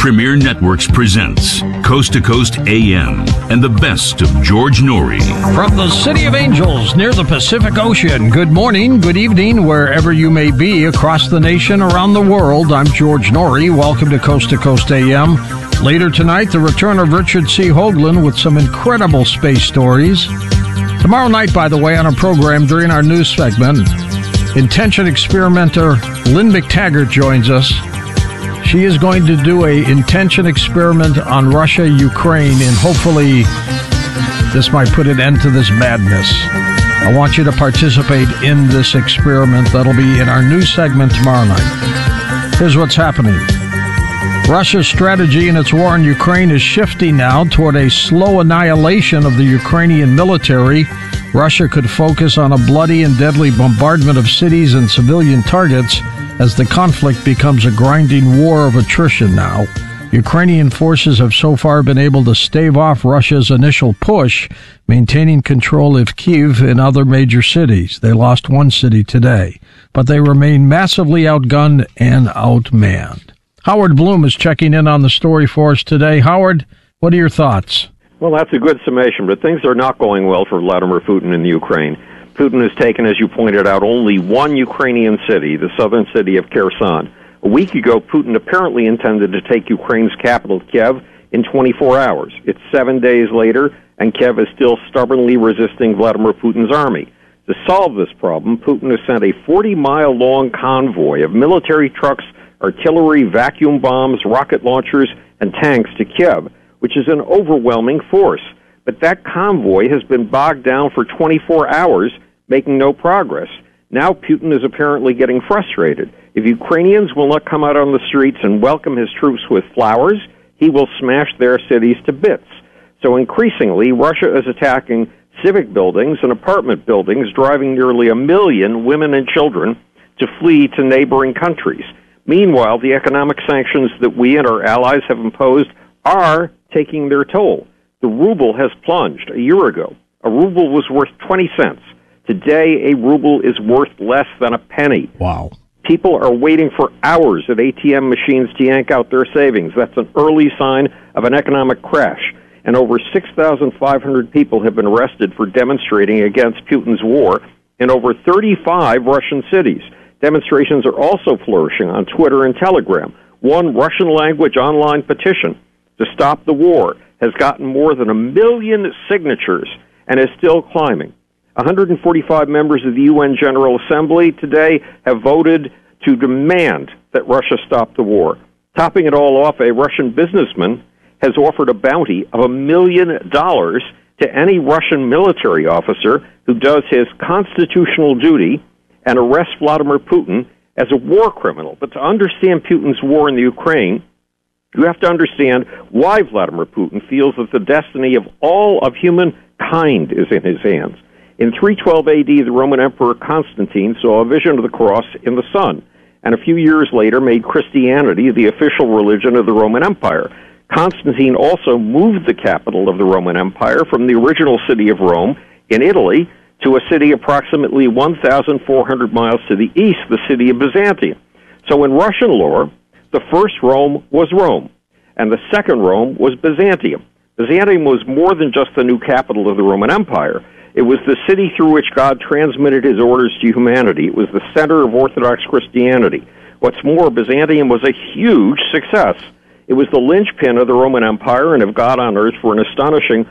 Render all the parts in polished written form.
Premier Networks presents Coast to Coast AM and the best of George Noory. From the City of Angels near the Pacific Ocean, good morning, good evening, wherever you may be across the nation, around the world. I'm George Noory. Welcome to Coast AM. Later tonight, the return of Richard C. Hoagland with some incredible space stories. Tomorrow night, by the way, on our program during our news segment, intention experimenter Lynn McTaggart joins us. She is going to do a intention experiment on Russia, Ukraine, and hopefully this might put an end to this madness. I want you to participate in this experiment. That'll be in our news segment tomorrow night. Here's what's happening. Russia's strategy in its war in Ukraine is shifting now toward a slow annihilation of the Ukrainian military. Russia could focus on a bloody and deadly bombardment of cities and civilian targets as the conflict becomes a grinding war of attrition now. Ukrainian forces have so far been able to stave off Russia's initial push, maintaining control of Kyiv and other major cities. They lost one city today, but they remain massively outgunned and outmanned. Howard Bloom is checking in on the story for us today. Howard, what are your thoughts? Well, that's a good summation, but things are not going well for Vladimir Putin in the Ukraine. Putin has taken, as you pointed out, only one Ukrainian city, the southern city of Kherson. A week ago, Putin apparently intended to take Ukraine's capital, Kiev, in 24 hours. It's 7 days later, and Kiev is still stubbornly resisting Vladimir Putin's army. To solve this problem, Putin has sent a 40-mile-long convoy of military trucks, artillery, vacuum bombs, rocket launchers, and tanks to Kiev, which is an overwhelming force. But that convoy has been bogged down for 24 hours, making no progress. Now Putin is apparently getting frustrated. If Ukrainians will not come out on the streets and welcome his troops with flowers, he will smash their cities to bits. So increasingly, Russia is attacking civic buildings and apartment buildings, driving nearly 1 million women and children to flee to neighboring countries. Meanwhile, the economic sanctions that we and our allies have imposed are taking their toll. The ruble has plunged. A year ago, a ruble was worth 20 cents. Today, a ruble is worth less than a penny. Wow. People are waiting for hours at ATM machines to yank out their savings. That's an early sign of an economic crash. And over 6,500 people have been arrested for demonstrating against Putin's war in over 35 Russian cities. Demonstrations are also flourishing on Twitter and Telegram. One Russian-language online petition to stop the war has gotten more than 1 million signatures and is still climbing. 145 members of the UN General Assembly today have voted to demand that Russia stop the war. Topping it all off, a Russian businessman has offered a bounty of $1 million to any Russian military officer who does his constitutional duty and arrests Vladimir Putin as a war criminal. But to understand Putin's war in the Ukraine, you have to understand why Vladimir Putin feels that the destiny of all of humankind is in his hands. In 312 AD, the Roman Emperor Constantine saw a vision of the cross in the sun, and a few years later made Christianity the official religion of the Roman Empire. Constantine also moved the capital of the Roman Empire from the original city of Rome in Italy to a city approximately 1,400 miles to the east, the city of Byzantium. So in Russian lore, the first Rome was Rome, and the second Rome was Byzantium. Byzantium was more than just the new capital of the Roman Empire. It was the city through which God transmitted his orders to humanity. It was the center of Orthodox Christianity. What's more, Byzantium was a huge success. It was the linchpin of the Roman Empire and of God on earth for an astonishing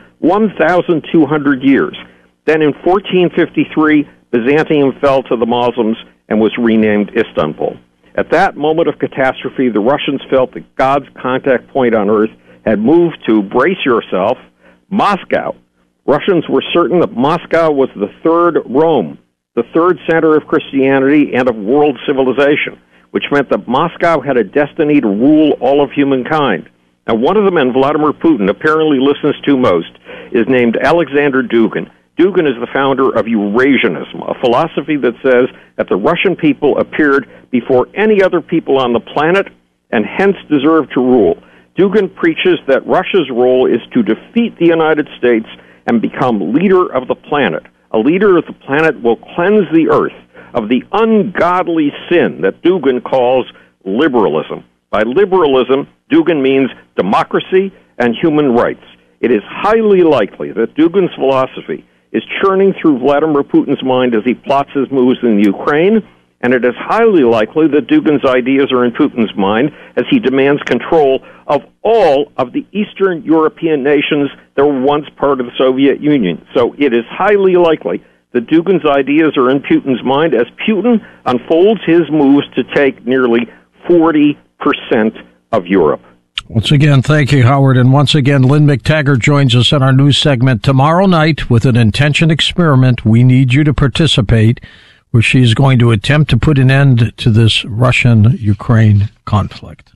1,200 years. Then in 1453, Byzantium fell to the Muslims and was renamed Istanbul. At that moment of catastrophe, the Russians felt that God's contact point on earth had moved to, brace yourself, Moscow. Russians were certain that Moscow was the third Rome, the third center of Christianity and of world civilization, which meant that Moscow had a destiny to rule all of humankind. Now, one of the men Vladimir Putin apparently listens to most is named Alexander Dugin. Dugin is the founder of Eurasianism, a philosophy that says that the Russian people appeared before any other people on the planet and hence deserve to rule. Dugin preaches that Russia's role is to defeat the United States and become leader of the planet. A leader of the planet will cleanse the earth of the ungodly sin that Dugin calls liberalism. By liberalism, Dugin means democracy and human rights. It is highly likely that Dugin's philosophy is churning through Vladimir Putin's mind as he plots his moves in Ukraine, and it is highly likely that Dugin's ideas are in Putin's mind as he demands control of all of the Eastern European nations that were once part of the Soviet Union. So it is highly likely that Dugin's ideas are in Putin's mind as Putin unfolds his moves to take nearly 40% of Europe. Once again, thank you, Howard. And once again, Lynn McTaggart joins us in our news segment tomorrow night with an intention experiment. We need you to participate, where she's going to attempt to put an end to this Russian-Ukraine conflict.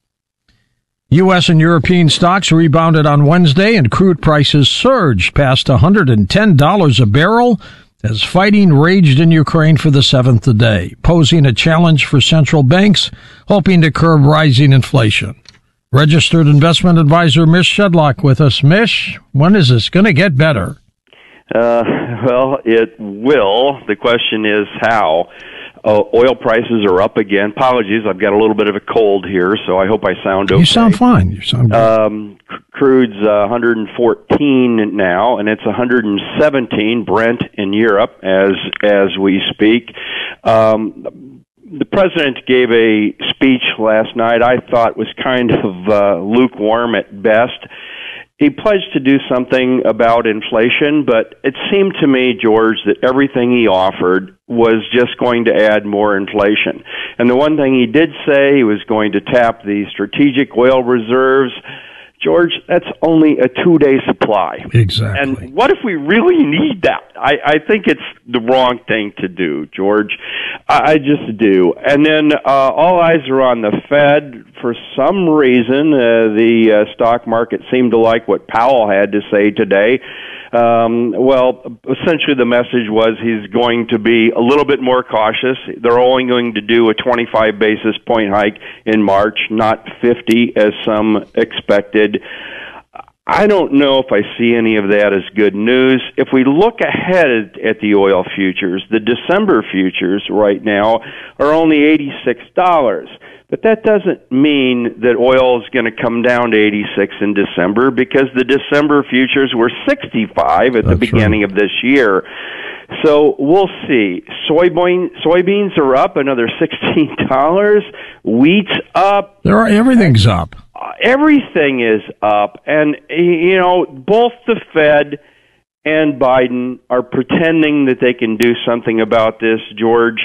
U.S. and European stocks rebounded on Wednesday, and crude prices surged past $110 a barrel as fighting raged in Ukraine for the seventh day, posing a challenge for central banks hoping to curb rising inflation. Registered investment advisor Mish Shedlock with us. Mish, when is this going to get better? Well, it will. The question is how. Oil prices are up again. Apologies, I've got a little bit of a cold here, so I hope I sound okay. You sound fine. You sound good. Crude's 114 now, and it's 117 Brent in Europe as we speak. The president gave a speech last night I thought was kind of lukewarm at best. He pledged to do something about inflation, but it seemed to me, George, that everything he offered was just going to add more inflation. And the one thing he did say, he was going to tap the strategic oil reserves. George, that's only a 2-day supply. Exactly. And what if we really need that? I think it's the wrong thing to do, George. I just do. And then all eyes are on the Fed. For some reason, the stock market seemed to like what Powell had to say today. Well, essentially the message was he's going to be a little bit more cautious. They're only going to do a 25 basis point hike in March, not 50 as some expected. I don't know if I see any of that as good news. If we look ahead at the oil futures, the December futures right now are only $86. But that doesn't mean that oil is going to come down to 86 in December, because the December futures were 65 at the beginning of this year. So we'll see. Soybeans are up another $16. Wheat's up. Everything's up. Everything is up. And, you know, both the Fed and Biden are pretending that they can do something about this, George.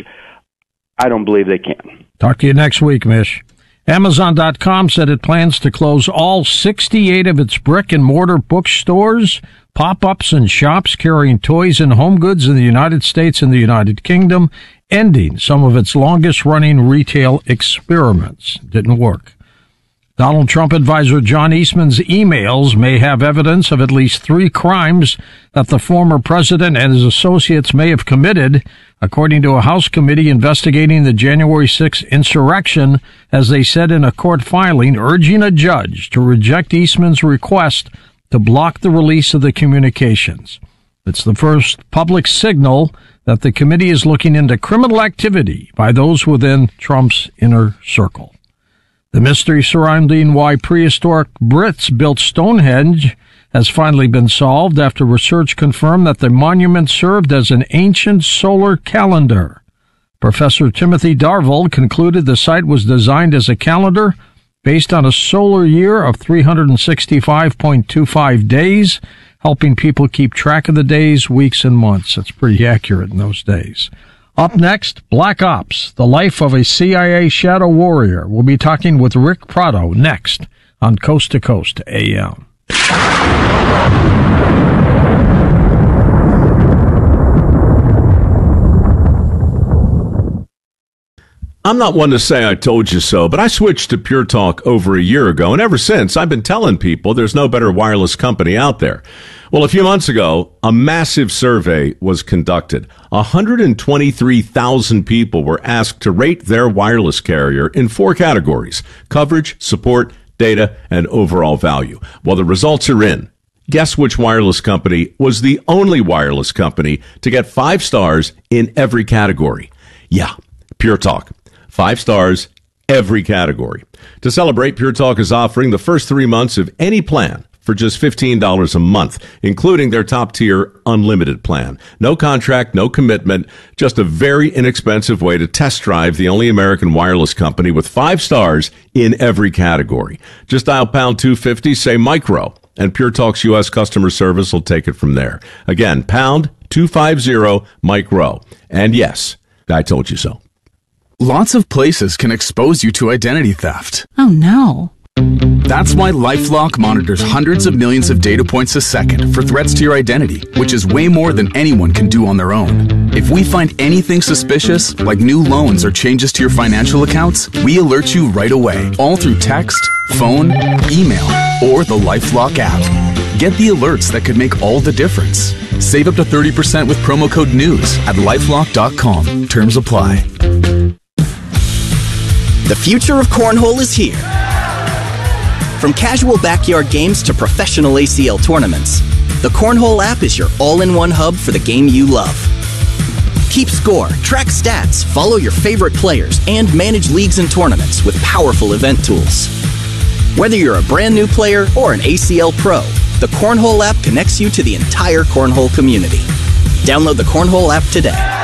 I don't believe they can. Talk to you next week, Mish. Amazon.com said it plans to close all 68 of its brick-and-mortar bookstores, pop-ups, and shops carrying toys and home goods in the United States and the United Kingdom, ending some of its longest-running retail experiments. Didn't work. Donald Trump advisor John Eastman's emails may have evidence of at least 3 crimes that the former president and his associates may have committed, according to a House committee investigating the January 6th insurrection, as they said in a court filing urging a judge to reject Eastman's request to block the release of the communications. It's the first public signal that the committee is looking into criminal activity by those within Trump's inner circle. The mystery surrounding why prehistoric Brits built Stonehenge has finally been solved after research confirmed that the monument served as an ancient solar calendar. Professor Timothy Darvall concluded the site was designed as a calendar based on a solar year of 365.25 days, helping people keep track of the days, weeks, and months. That's pretty accurate in those days. Up next, Black Ops, the life of a CIA shadow warrior. We'll be talking with Rick Prado next on Coast to Coast AM. I'm not one to say I told you so, but I switched to Pure Talk over a year ago, and ever since, I've been telling people there's no better wireless company out there. Well, a few months ago, a massive survey was conducted. 123,000 people were asked to rate their wireless carrier in 4 categories: coverage, support, data, and overall value. Well, the results are in. Guess which wireless company was the only wireless company to get 5 stars in every category? Yeah, Pure Talk. 5 stars, every category. To celebrate, Pure Talk is offering the first 3 months of any plan for just $15 a month, including their top-tier unlimited plan. No contract, no commitment, just a very inexpensive way to test drive the only American wireless company with 5 stars in every category. Just dial pound 250, say micro, and Pure Talk's U.S. customer service will take it from there. Again, pound 250 micro. And yes, I told you so. Lots of places can expose you to identity theft. Oh no. That's why LifeLock monitors hundreds of millions of data points a second for threats to your identity, which is way more than anyone can do on their own. If we find anything suspicious, like new loans or changes to your financial accounts, we alert you right away, all through text, phone, email, or the LifeLock app. Get the alerts that could make all the difference. Save up to 30% with promo code NEWS at LifeLock.com. Terms apply. The future of cornhole is here. From casual backyard games to professional ACL tournaments, the Cornhole app is your all-in-one hub for the game you love. Keep score, track stats, follow your favorite players, and manage leagues and tournaments with powerful event tools. Whether you're a brand new player or an ACL pro, the Cornhole app connects you to the entire cornhole community. Download the Cornhole app today.